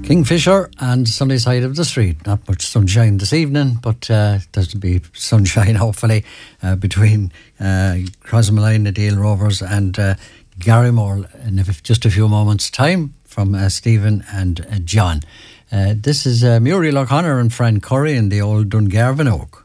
Kingfisher and Sunny Side of the Street. Not much sunshine this evening, but there's to be sunshine hopefully between Crossmalline, the Deal Rovers and Garrymore in just a few moments' time from Stephen and John. This is Muriel O'Connor and Fran Curry in the old Dungarvan Oak.